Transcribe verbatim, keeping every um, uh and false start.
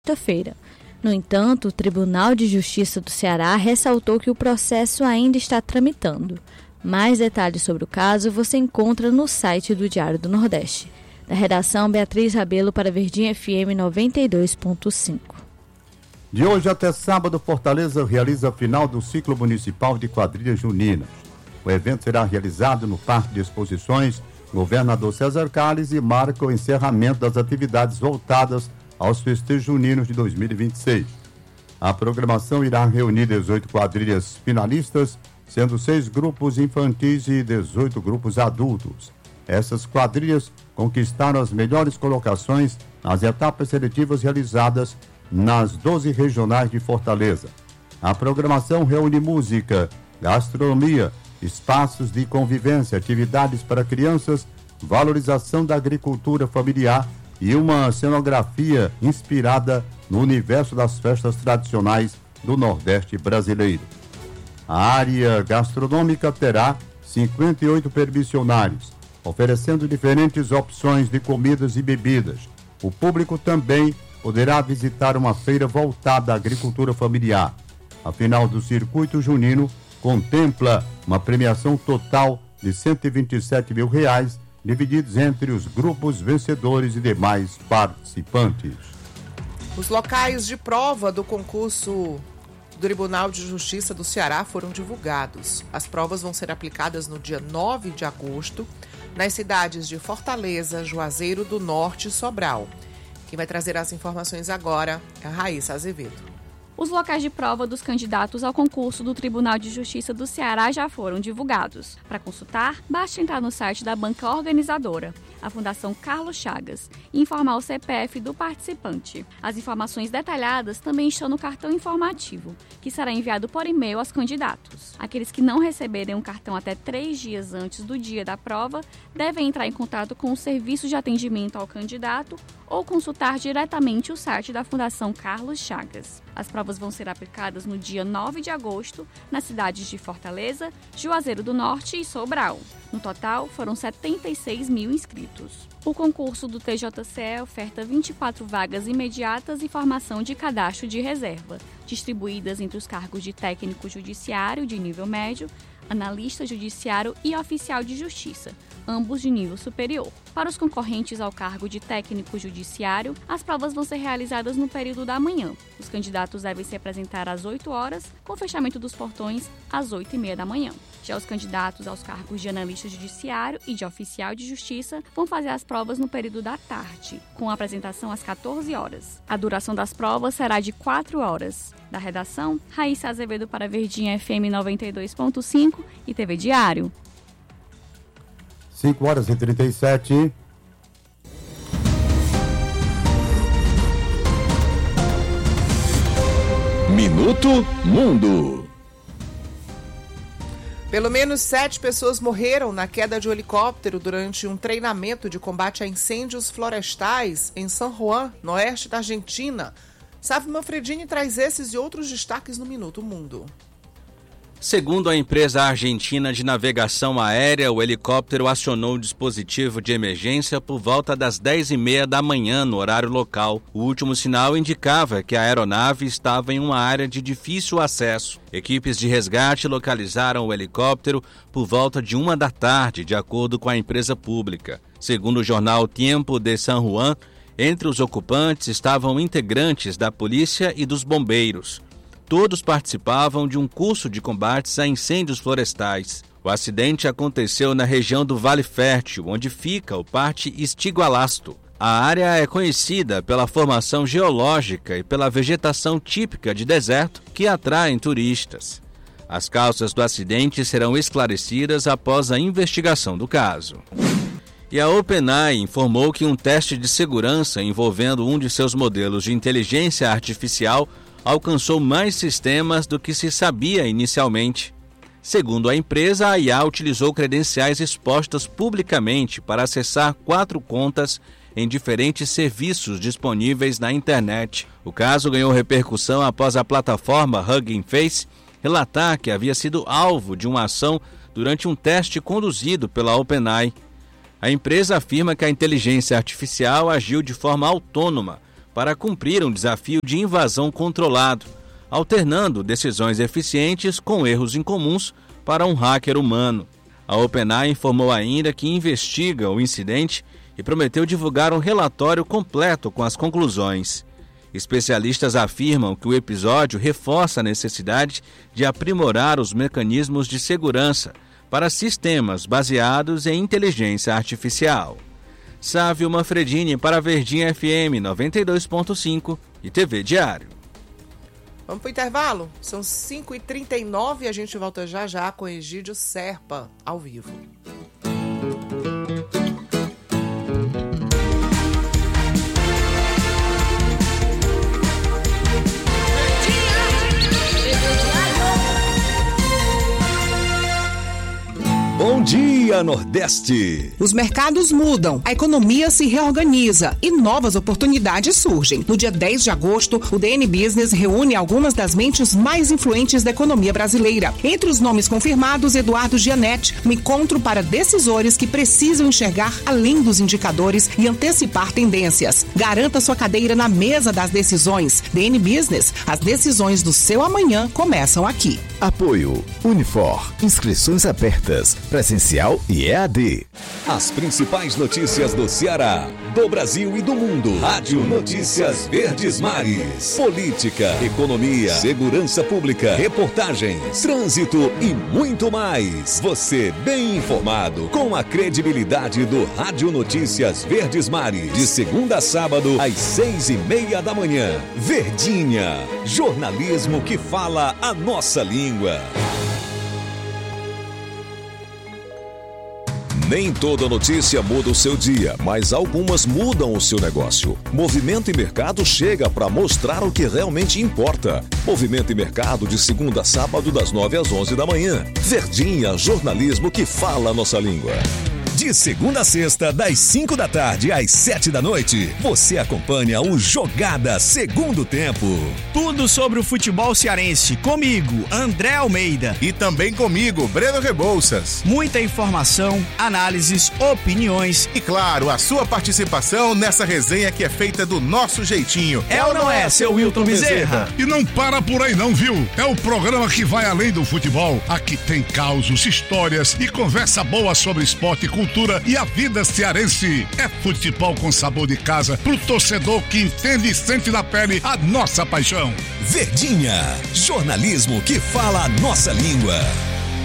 Quinta-feira. No entanto, o Tribunal de Justiça do Ceará ressaltou que o processo ainda está tramitando. Mais detalhes sobre o caso você encontra no site do Diário do Nordeste. Da redação, Beatriz Rabelo para Verdinha F M noventa e dois ponto cinco. De hoje até sábado, Fortaleza realiza a final do ciclo municipal de quadrilhas juninas. O evento será realizado no Parque de Exposições Governador César Calles e marca o encerramento das atividades voltadas aos festejos juninos de dois mil e vinte e seis. A programação irá reunir dezoito quadrilhas finalistas, sendo seis grupos infantis e dezoito grupos adultos. Essas quadrilhas conquistaram as melhores colocações nas etapas seletivas realizadas nas doze regionais de Fortaleza. A programação reúne música, gastronomia, espaços de convivência, atividades para crianças, valorização da agricultura familiar e uma cenografia inspirada no universo das festas tradicionais do Nordeste brasileiro. A área gastronômica terá cinquenta e oito permissionários, oferecendo diferentes opções de comidas e bebidas. O público também poderá visitar uma feira voltada à agricultura familiar. A final do circuito junino contempla uma premiação total de cento e vinte e sete mil reais, divididos entre os grupos vencedores e demais participantes. Os locais de prova do concurso do Tribunal de Justiça do Ceará foram divulgados. As provas vão ser aplicadas no dia nove de agosto, nas cidades de Fortaleza, Juazeiro do Norte e Sobral. Quem vai trazer as informações agora é a Raíssa Azevedo. Os locais de prova dos candidatos ao concurso do Tribunal de Justiça do Ceará já foram divulgados. Para consultar, basta entrar no site da banca organizadora, a Fundação Carlos Chagas, e informar o C P F do participante. As informações detalhadas também estão no cartão informativo, que será enviado por e-mail aos candidatos. Aqueles que não receberem um cartão até três dias antes do dia da prova devem entrar em contato com o serviço de atendimento ao candidato ou consultar diretamente o site da Fundação Carlos Chagas. As provas vão ser aplicadas no dia nove de agosto, nas cidades de Fortaleza, Juazeiro do Norte e Sobral. No total, foram setenta e seis mil inscritos. O concurso do T J C E oferta vinte e quatro vagas imediatas e formação de cadastro de reserva, distribuídas entre os cargos de técnico judiciário de nível médio, analista judiciário e oficial de justiça, ambos de nível superior. Para os concorrentes ao cargo de técnico judiciário, as provas vão ser realizadas no período da manhã. Os candidatos devem se apresentar às oito horas, com fechamento dos portões às oito e meia da manhã. Já os candidatos aos cargos de analista judiciário e de oficial de justiça vão fazer as provas no período da tarde, com a apresentação às quatorze horas. A duração das provas será de quatro horas. Da redação, Raíssa Azevedo para Verdinha F M noventa e dois ponto cinco e T V Diário. cinco horas e trinta e sete. Minuto Mundo. Pelo menos sete pessoas morreram na queda de um helicóptero durante um treinamento de combate a incêndios florestais em San Juan, no oeste da Argentina. Sávio Manfredini traz esses e outros destaques no Minuto Mundo. Segundo a empresa argentina de navegação aérea, o helicóptero acionou o dispositivo de emergência por volta das dez e meia da manhã no horário local. O último sinal indicava que a aeronave estava em uma área de difícil acesso. Equipes de resgate localizaram o helicóptero por volta de uma da tarde, de acordo com a empresa pública. Segundo o jornal Tiempo de San Juan, entre os ocupantes estavam integrantes da polícia e dos bombeiros. Todos participavam de um curso de combates a incêndios florestais. O acidente aconteceu na região do Vale Fértil, onde fica o Parque Estigualasto. A área é conhecida pela formação geológica e pela vegetação típica de deserto que atraem turistas. As causas do acidente serão esclarecidas após a investigação do caso. E a OpenAI informou que um teste de segurança envolvendo um de seus modelos de inteligência artificial alcançou mais sistemas do que se sabia inicialmente. Segundo a empresa, a I A utilizou credenciais expostas publicamente para acessar quatro contas em diferentes serviços disponíveis na internet. O caso ganhou repercussão após a plataforma Hugging Face relatar que havia sido alvo de uma ação durante um teste conduzido pela OpenAI. A empresa afirma que a inteligência artificial agiu de forma autônoma, para cumprir um desafio de invasão controlado, alternando decisões eficientes com erros incomuns para um hacker humano. A OpenAI informou ainda que investiga o incidente e prometeu divulgar um relatório completo com as conclusões. Especialistas afirmam que o episódio reforça a necessidade de aprimorar os mecanismos de segurança para sistemas baseados em inteligência artificial. Sávio Manfredini para a Verdinha F M noventa e dois ponto cinco e T V Diário. Vamos para o intervalo? São cinco e trinta e nove e a gente volta já já com Egídio Serpa, ao vivo. Bom dia, Nordeste! Os mercados mudam, a economia se reorganiza e novas oportunidades surgem. No dia dez de agosto, o D N Business reúne algumas das mentes mais influentes da economia brasileira. Entre os nomes confirmados, Eduardo Gianetti, um encontro para decisores que precisam enxergar além dos indicadores e antecipar tendências. Garanta sua cadeira na mesa das decisões. D N Business, as decisões do seu amanhã começam aqui. Apoio Unifor, inscrições abertas, presencial e E A D. As principais notícias do Ceará, do Brasil e do mundo. Rádio Notícias Verdes Mares. Política, economia, segurança pública, reportagens, trânsito e muito mais. Você bem informado com a credibilidade do Rádio Notícias Verdes Mares. De segunda a sábado, às seis e meia da manhã. Verdinha, jornalismo que fala a nossa língua. Nem toda notícia muda o seu dia, mas algumas mudam o seu negócio. Movimento e Mercado chega para mostrar o que realmente importa. Movimento e Mercado de segunda a sábado das nove às onze da manhã. Verdinha, jornalismo que fala a nossa língua. De segunda a sexta, das cinco da tarde às sete da noite, você acompanha o Jogada Segundo Tempo. Tudo sobre o futebol cearense, comigo, André Almeida. E também comigo, Breno Rebouças. Muita informação, análises, opiniões. E claro, a sua participação nessa resenha que é feita do nosso jeitinho. É ou não é, seu Wilton Bezerra? E não para por aí não, viu? É o programa que vai além do futebol. Aqui tem causos, histórias e conversa boa sobre esporte e cultura e a vida cearense. É futebol com sabor de casa pro torcedor que entende e sente na pele a nossa paixão. Verdinha, jornalismo que fala a nossa língua.